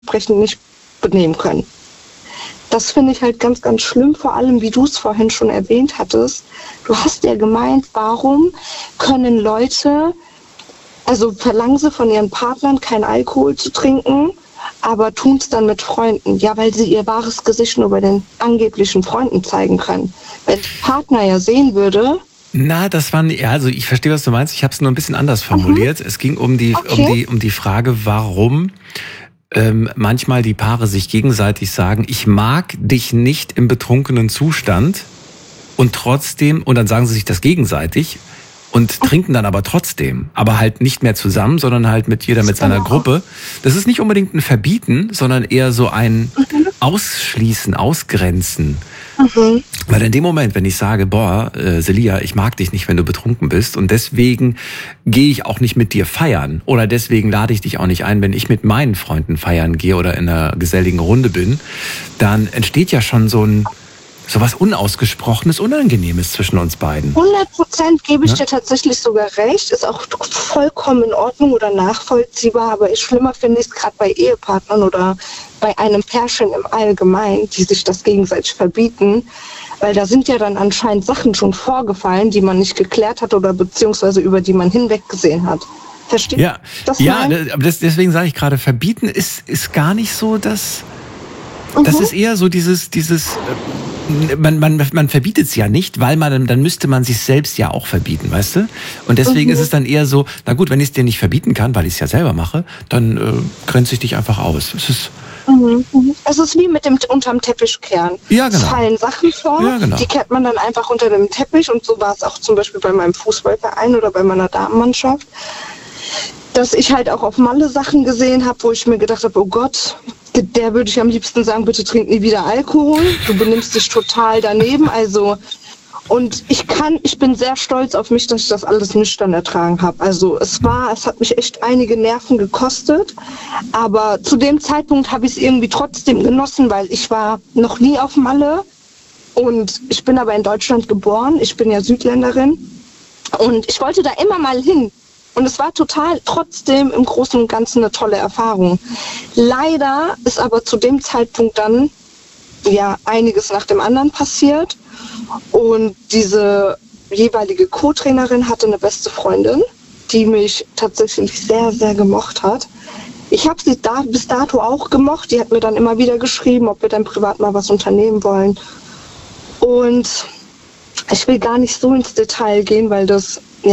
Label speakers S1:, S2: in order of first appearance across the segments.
S1: dementsprechend nicht benehmen können. Das finde ich halt ganz, ganz schlimm, vor allem, wie du es vorhin schon erwähnt hattest. Du hast ja gemeint, warum können Leute, also verlangen sie von ihren Partnern, keinen Alkohol zu trinken, aber tun es dann mit Freunden. Ja, weil sie ihr wahres Gesicht nur bei den angeblichen Freunden zeigen können. Wenn der Partner ja sehen würde...
S2: Na, das waren, ja, also ich verstehe, was du meinst. Ich habe es nur ein bisschen anders formuliert. Es ging um die Frage, warum manchmal die Paare sich gegenseitig sagen, ich mag dich nicht im betrunkenen Zustand und trotzdem, und dann sagen sie sich das gegenseitig und trinken dann aber trotzdem, aber halt nicht mehr zusammen, sondern halt mit jeder mit seiner Gruppe. Das ist nicht unbedingt ein Verbieten, sondern eher so ein Ausschließen, Ausgrenzen. Weil in dem Moment, wenn ich sage, boah, Celia, ich mag dich nicht, wenn du betrunken bist und deswegen gehe ich auch nicht mit dir feiern oder deswegen lade ich dich auch nicht ein, wenn ich mit meinen Freunden feiern gehe oder in einer geselligen Runde bin, dann entsteht ja schon so was Unausgesprochenes, Unangenehmes zwischen uns beiden.
S1: 100% gebe ich dir tatsächlich sogar recht. Ist auch vollkommen in Ordnung oder nachvollziehbar. Aber schlimmer finde ich es gerade bei Ehepartnern oder bei einem Pärchen im Allgemeinen, die sich das gegenseitig verbieten. Weil da sind ja dann anscheinend Sachen schon vorgefallen, die man nicht geklärt hat oder beziehungsweise über die man hinweggesehen hat. Versteht?
S2: Ja, aber deswegen sage ich gerade, verbieten ist gar nicht so das... Das ist eher so dieses man verbietet es ja nicht, weil dann müsste man sich selbst ja auch verbieten, weißt du? Und deswegen ist es dann eher so, na gut, wenn ich es dir nicht verbieten kann, weil ich es ja selber mache, dann grenze ich dich einfach aus.
S1: Es ist wie mit dem unterm Teppich kehren.
S2: Ja, genau.
S1: Es fallen Sachen vor, die kehrt man dann einfach unter dem Teppich und so war es auch zum Beispiel bei meinem Fußballverein oder bei meiner Damenmannschaft, dass ich halt auch auf Malle Sachen gesehen habe, wo ich mir gedacht habe, oh Gott, der würde ich am liebsten sagen, bitte trink nie wieder Alkohol. Du benimmst dich total daneben. Also, und ich bin sehr stolz auf mich, dass ich das alles nüchtern ertragen habe. Also es hat mich echt einige Nerven gekostet. Aber zu dem Zeitpunkt habe ich es irgendwie trotzdem genossen, weil ich war noch nie auf Malle. Und ich bin aber in Deutschland geboren. Ich bin ja Südländerin. Und ich wollte da immer mal hin. Und es war trotzdem im Großen und Ganzen eine tolle Erfahrung. Leider ist aber zu dem Zeitpunkt dann ja einiges nach dem anderen passiert. Und diese jeweilige Co-Trainerin hatte eine beste Freundin, die mich tatsächlich sehr, sehr gemocht hat. Ich habe sie bis dato auch gemocht. Die hat mir dann immer wieder geschrieben, ob wir dann privat mal was unternehmen wollen. Und ich will gar nicht so ins Detail gehen, weil da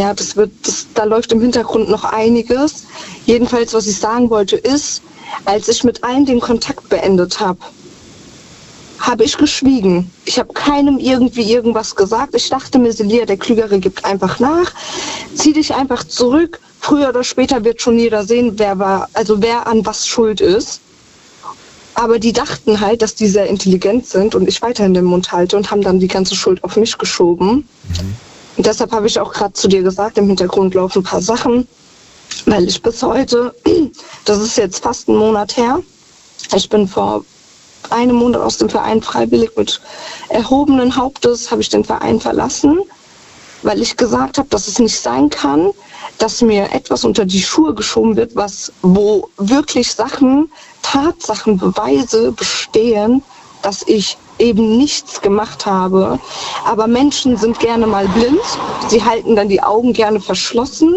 S1: läuft im Hintergrund noch einiges. Jedenfalls, was ich sagen wollte, ist, als ich mit allen den Kontakt beendet habe, habe ich geschwiegen. Ich habe keinem irgendwie irgendwas gesagt. Ich dachte mir, Celia, der Klügere gibt einfach nach. Zieh dich einfach zurück. Früher oder später wird schon jeder sehen, wer an was schuld ist. Aber die dachten halt, dass die sehr intelligent sind und ich weiterhin den Mund halte und haben dann die ganze Schuld auf mich geschoben. Und deshalb habe ich auch gerade zu dir gesagt, im Hintergrund laufen ein paar Sachen, weil ich bis heute, das ist jetzt fast einen Monat her, ich bin vor einem Monat aus dem Verein freiwillig mit erhobenen Hauptes, habe ich den Verein verlassen, weil ich gesagt habe, dass es nicht sein kann, dass mir etwas unter die Schuhe geschoben wird, wo wirklich Tatsachen, Beweise bestehen, dass ich eben nichts gemacht habe. Aber Menschen sind gerne mal blind. Sie halten dann die Augen gerne verschlossen.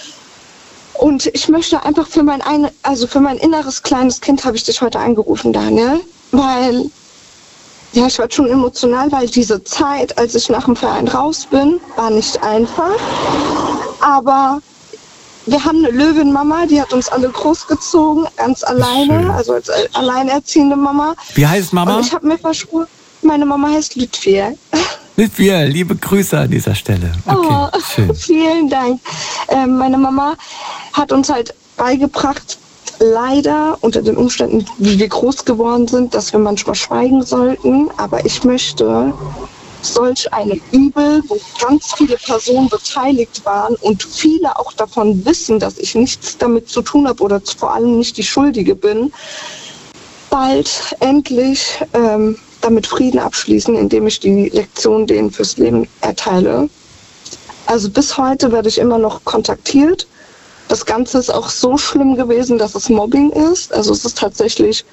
S1: Und ich möchte einfach für mein inneres kleines Kind habe ich dich heute angerufen, Daniel. Weil, ja, ich war schon emotional, weil diese Zeit, als ich nach dem Verein raus bin, war nicht einfach. Aber wir haben eine Löwenmama, die hat uns alle großgezogen, ganz alleine, also als alleinerziehende Mama.
S2: Wie heißt Mama?
S1: Und ich habe mir versprochen, meine Mama heißt Lütfiel.
S2: Lütfiel, liebe Grüße an dieser Stelle. Okay, schön.
S1: Vielen Dank. Meine Mama hat uns halt beigebracht, leider unter den Umständen, wie wir groß geworden sind, dass wir manchmal schweigen sollten. Aber ich möchte solch einem Übel, wo ganz viele Personen beteiligt waren und viele auch davon wissen, dass ich nichts damit zu tun habe oder vor allem nicht die Schuldige bin, bald endlich damit Frieden abschließen, indem ich die Lektion denen fürs Leben erteile. Also bis heute werde ich immer noch kontaktiert Das Ganze ist auch so schlimm gewesen, dass es Mobbing ist. Also es ist tatsächlich